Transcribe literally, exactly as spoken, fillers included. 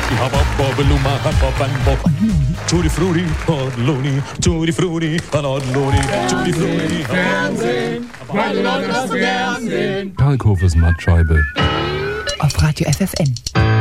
Tutti frutti, Nordloni, tutti frutti, Nordloni, tutti frutti. Fernsehen, weil die Leute das so gern sehen. Kalkhofes Mattscheibe. Auf Radio F F N.